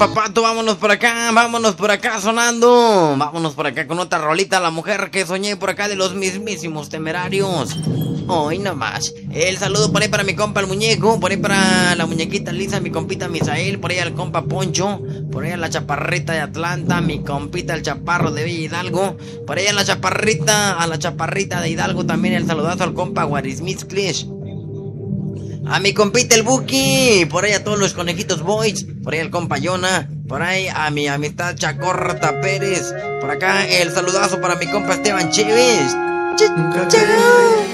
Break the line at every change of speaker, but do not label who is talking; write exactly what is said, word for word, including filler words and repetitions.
Papato, vámonos por acá, vámonos por acá sonando. Vámonos por acá con otra rolita, La Mujer que Soñé, por acá de los mismísimos Temerarios. Hoy nomás. El saludo por ahí para mi compa el muñeco, por ahí para la muñequita Lisa, mi compita Misael, por ahí al compa Poncho, por ahí a la chaparrita de Atlanta, mi compita el chaparro de Villa Hidalgo, por ahí a la chaparrita, a la chaparrita de Hidalgo también el saludazo al compa Guarismith Clish. A mi compita el Buki, por ahí a todos los conejitos boys, por ahí al compa Yona, por ahí a mi amistad Chacorta Pérez, por acá el saludazo para mi compa Esteban Chévez. Chao.